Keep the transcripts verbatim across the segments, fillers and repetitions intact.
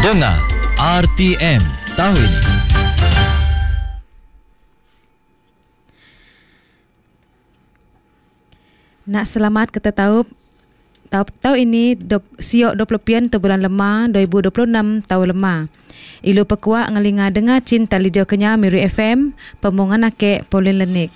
Dengar R T M tahun ini. Nak selamat kita tahu tahu tahu ini do, siok dua puluh pian tu bulan lemah dua ribu dua puluh enam tahun lemah. Ilu pekuak ngelinga dengar cinta lidio kenya Miri F M pemungan ake Pauline Lenik.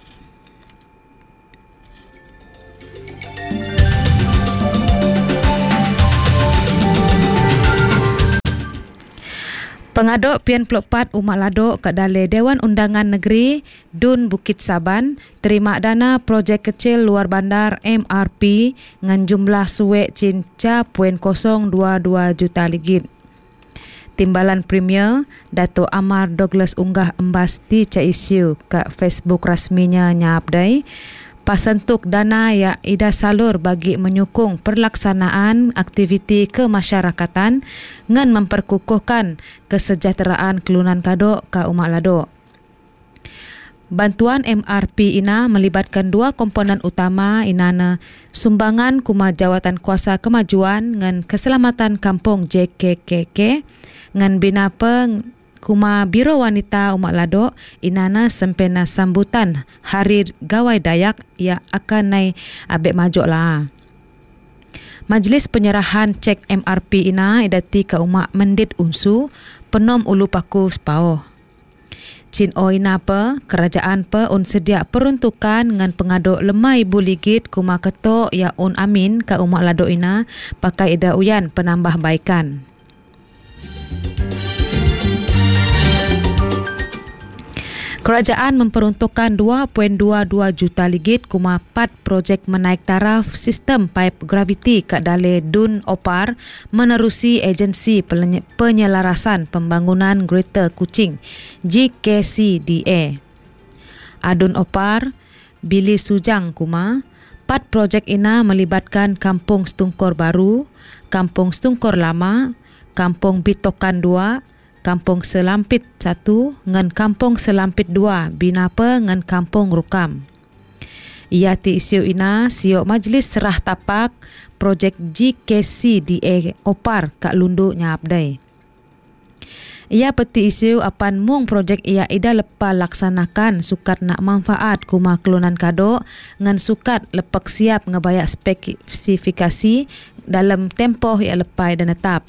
Pengaduk Pian Peloppat Umat Ladok ke Dalai Dewan Undangan Negeri Dun Bukit Saban terima dana projek kecil luar bandar M R P dengan jumlah suwek cinca poin kosong dua dua juta ringgit. Timbalan Premier Dato' Amar Douglas unggah embas di ca isu ke Facebook rasminya nyapdai pasentuk dana yang ida salur bagi menyokong perlaksanaan aktiviti kemasyarakatan ngan memperkukuhkan kesejahteraan kelunan kadok ke umat ladok. Bantuan M R P ina melibatkan dua komponen utama inana sumbangan kuma Jawatan Kuasa Kemajuan ngan Keselamatan Kampung J K K K ngan bina peng Kuma Biro Wanita Umat Ladok inana sempena sambutan Hari Gawai Dayak yang akan naik abek majuk lah. Majlis penyerahan cek M R P ina idati ke umat Mendit Unsu Penom Ulu Paku Sepauh. Cin o ina pe kerajaan pe un sedia peruntukan dengan pengaduk lemai ibu ligit kuma ketok ya un amin ke umat Ladok ina pakai ida uyan penambah baikan. Kerajaan memperuntukkan dua perpuluhan dua dua juta ringgit kuma empat projek menaik taraf sistem paip graviti ke Dalai Dun Opar menerusi agensi penyelarasan pembangunan Greater Kuching G K C D A. Adun Opar Bili Sujang kuma empat projek ina melibatkan Kampung Stungkor Baru, Kampung Stungkor Lama, Kampung Bitokan dua, Kampung Selampit satu ngan Kampung Selampit dua binapa ngan Kampung Rukam. Ia ti isu ina siok majlis serah tapak projek G K C D A Opar Kak Lundu nyapdai. Ia peti isu apan mung projek ia ida lepa laksanakan sukat nak manfaat kuma kelunan kadok ngan sukat lepak siap ngebayak spesifikasi dalam tempoh ia lepai dan tetap.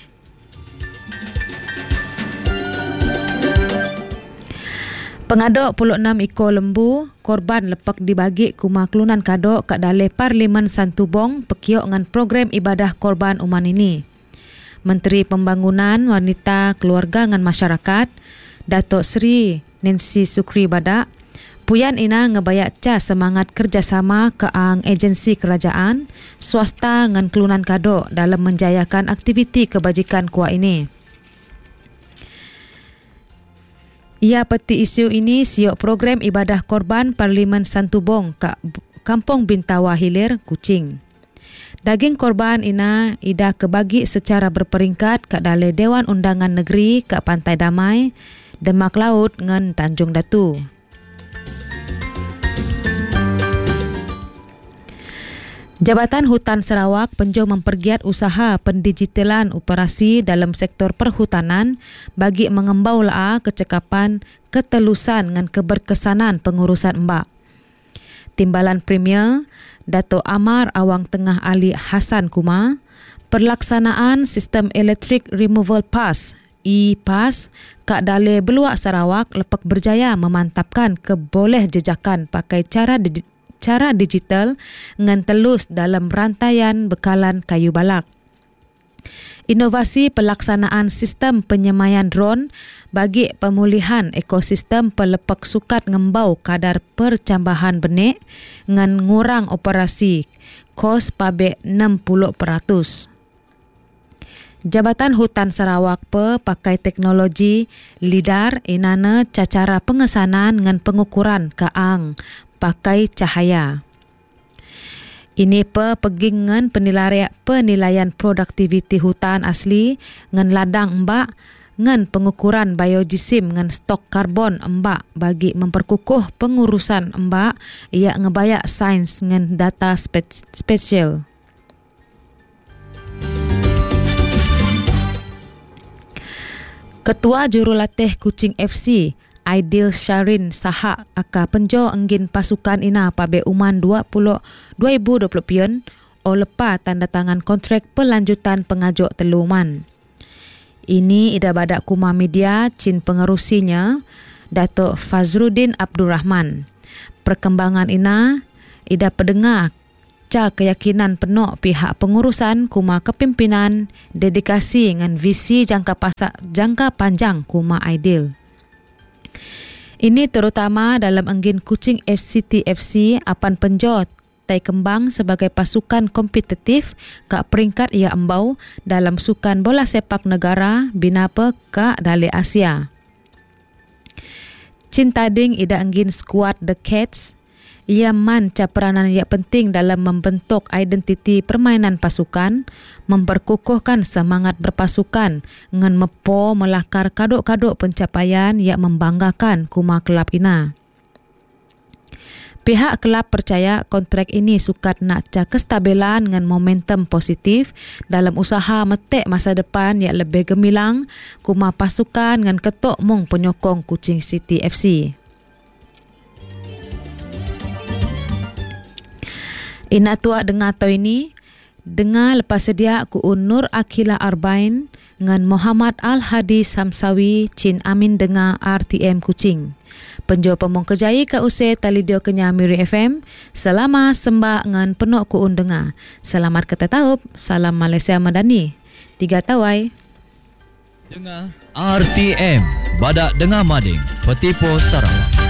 Pengaduk puluh enam ekor lembu korban lepak dibagi kuma kelunan kadok kat Dalai Parlimen Santubong pekiok dengan program ibadah korban uman ini. Menteri Pembangunan Wanita Keluarga dan Masyarakat Datuk Seri Nancy Sukri Badak puyan ina ngebayak ca semangat kerjasama ke ang agensi kerajaan swasta dengan kelunan kadok dalam menjayakan aktiviti kebajikan kuat ini. Ia peti isu ini siok program ibadah korban Parlimen Santubong ke Kampung Bintawa Hilir, Kuching. Daging korban ina ida kebagi secara berperingkat ke Dalai Dewan Undangan Negeri ke Pantai Damai, Demak Laut dengan Tanjung Datu. Jabatan Hutan Sarawak penjong mempergiat usaha pendigitalan operasi dalam sektor perhutanan bagi mengembau la kecekapan, ketelusan dan keberkesanan pengurusan embak. Timbalan Premier Dato' Amar Awang Tengah Ali Hassan Kuma, perlaksanaan sistem Electric Removal Pass E Pass Kak Dalai Beluak Sarawak lepak berjaya memantapkan keboleh jejakan pakai cara di cara digital dengan telus dalam rantaian bekalan kayu balak. Inovasi pelaksanaan sistem penyemaian drone bagi pemulihan ekosistem pelepak sukat ngembau kadar percambahan benik dengan ngurang operasi kos pabek enam puluh peratus. Jabatan Hutan Sarawak pe pakai teknologi LIDAR inana cacara pengesanan dengan pengukuran kaang pakai cahaya. Ini pe pegingan penilaian penilaian produktiviti hutan asli ngan ladang embak ngan pengukuran biojisim ngan stok karbon embak bagi memperkukuh pengurusan embak ia ngebayak sains ngan data spe- spesial. Ketua Jurulatih Kuching F C Aidil Syarin Sahak aka penjo enggin pasukan ina pabe uman dua ribu dua puluh pion o lepa tanda tangan kontrak pelanjutan pengajuk teluman. Ini ida badak kuma media cin pengerusinya Datuk Fazruddin Abdul Rahman. Perkembangan ina ida pendengar ca keyakinan penuh pihak pengurusan kuma kepimpinan dedikasi dengan visi jangka pasak jangka panjang kuma Aidil. Ini terutama dalam enggin Kuching F C T F C apan penjot tai kembang sebagai pasukan kompetitif ke peringkat ia embau dalam sukan bola sepak negara binapa ke Dale Asia. Cintading ida enggin skuad The Cats, ia man ca peranan yang penting dalam membentuk identiti permainan pasukan, memperkukuhkan semangat berpasukan dengan mepo melakar kaduk-kaduk pencapaian yang membanggakan kuma kelab ina. Pihak kelab percaya kontrak ini sukat nak ca kestabilan dengan momentum positif dalam usaha metek masa depan yang lebih gemilang kuma pasukan dengan ketuk mung penyokong Kuching City F C. Ina tua dengar tau ini, dengar lepas sedia ku Nur Akila Arbain dengan Muhammad Al-Hadi Samsawi Cin Amin dengar R T M Kuching. Penjo pemong kejai ke usai talidio kenya Miri F M. Selama sembah dengan penuh ku un dengar. Selamat ketetaup. Salam Malaysia Madani. Tiga tawai. Dengar R T M. Badak dengar mading. Petipo Sarawak.